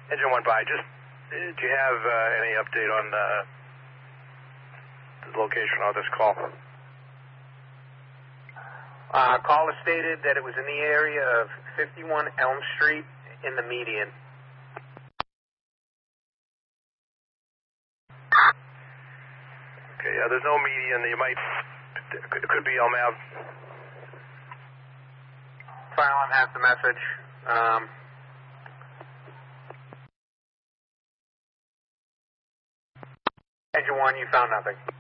Engine 1 by. Just, do you have any update on the location of this call? Caller stated that it was in the area of 51 Elm Street in the median. Okay, yeah, there's no median. You might, it could be Elm Ave. Silent has the message. Engine 1, you found nothing.